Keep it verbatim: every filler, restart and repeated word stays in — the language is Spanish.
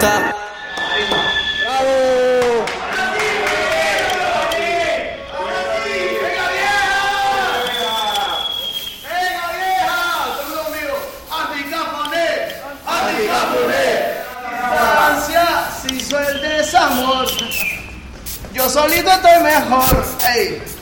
Francia. ¡Bravo! Francia se hizo el desamor. Yo solito estoy mejor. Ey.